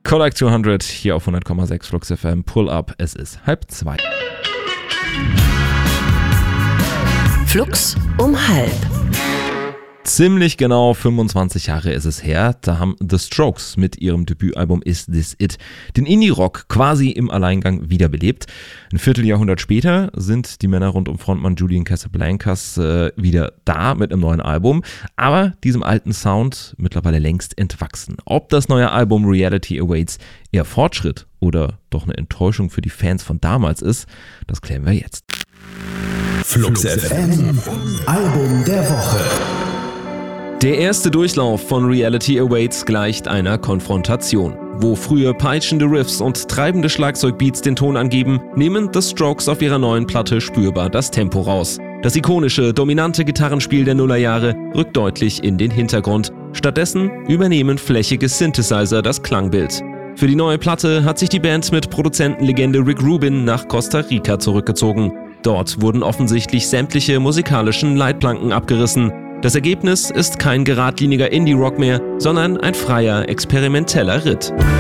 Collect 200 hier auf 100,6 Flux FM. Pull up, es ist 1:30. Flux um 1:30. Ziemlich genau 25 Jahre ist es her, da haben The Strokes mit ihrem Debütalbum Is This It den Indie-Rock quasi im Alleingang wiederbelebt. Ein Vierteljahrhundert später sind die Männer rund um Frontmann Julian Casablancas wieder da mit einem neuen Album, aber diesem alten Sound mittlerweile längst entwachsen. Ob das neue Album Reality Awaits eher Fortschritt oder doch eine Enttäuschung für die Fans von damals ist, das klären wir jetzt. Flux FM Album der Woche. Der erste Durchlauf von Reality Awaits gleicht einer Konfrontation. Wo früher peitschende Riffs und treibende Schlagzeugbeats den Ton angeben, nehmen The Strokes auf ihrer neuen Platte spürbar das Tempo raus. Das ikonische, dominante Gitarrenspiel der Nullerjahre rückt deutlich in den Hintergrund. Stattdessen übernehmen flächige Synthesizer das Klangbild. Für die neue Platte hat sich die Band mit Produzentenlegende Rick Rubin nach Costa Rica zurückgezogen. Dort wurden offensichtlich sämtliche musikalischen Leitplanken abgerissen. Das Ergebnis ist kein geradliniger Indie-Rock mehr, sondern ein freier, experimenteller Ritt.